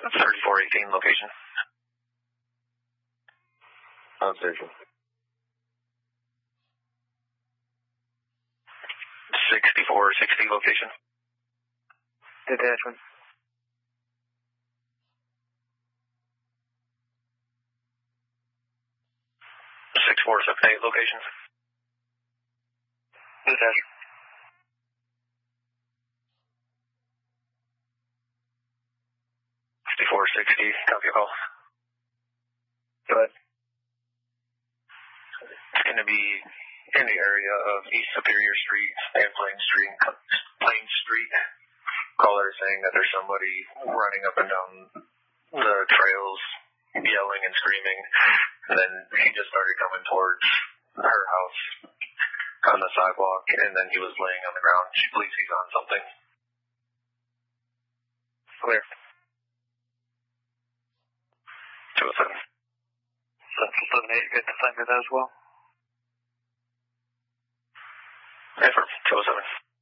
3418 location. Observation. 6460 location. Detachment. 6478 location. Detachment. 6460, copy your call. Go ahead. It's going to be in the area of East Superior Street and Plain Street. Caller is saying that there's somebody running up and down the trails, yelling and screaming, and then he just started coming towards her house on the sidewalk, and then he was laying on the ground. She believes he's on something. Clear. 207. Central 78, you get defended as well? Affirm, 207.